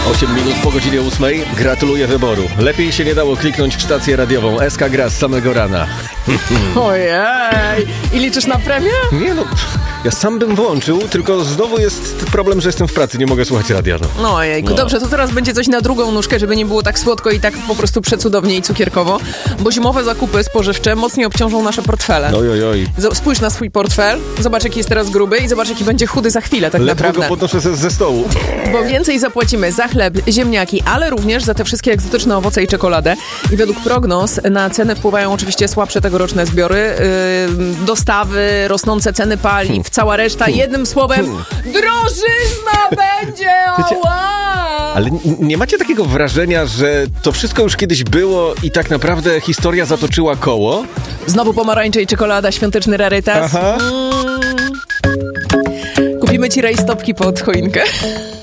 8 minut po godzinie 8. Gratuluję wyboru. Lepiej się nie dało kliknąć w stację radiową. SK gra z samego rana. Ojej! I liczysz na premię? Nie no, ja sam bym włączył, tylko znowu jest problem, że jestem w pracy, nie mogę słuchać radia. No ojejku, dobrze, to teraz będzie coś na drugą nóżkę, żeby nie było tak słodko i tak po prostu przecudownie i cukierkowo, bo zimowe zakupy spożywcze mocniej obciążą nasze portfele. Oj. Spójrz na swój portfel, zobacz jaki jest teraz gruby i zobacz jaki będzie chudy za chwilę tak Ledwo naprawdę. go podnoszę ze stołu. Bo więcej zapłacimy za chleb, ziemniaki, ale również za te wszystkie egzotyczne owoce i czekoladę. I według prognoz na ceny wpływają oczywiście słabsze tegoroczne zbiory, dostawy, rosnące ceny paliw, cała reszta. Jednym słowem, drożyzna będzie! Ała! Ale nie macie takiego wrażenia, że to wszystko już kiedyś było i tak naprawdę historia zatoczyła koło? Znowu pomarańcze i czekolada, świąteczny rarytas. Aha. Kupimy ci rajstopki pod choinkę.